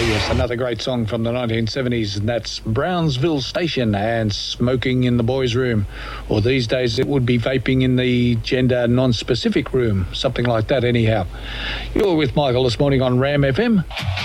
yes, another great song from the 1970s, and that's Brownsville Station and Smoking in the Boys' Room. Or these days it would be vaping in the gender non-specific room, something like that anyhow. You're with Michael this morning on Ram FM.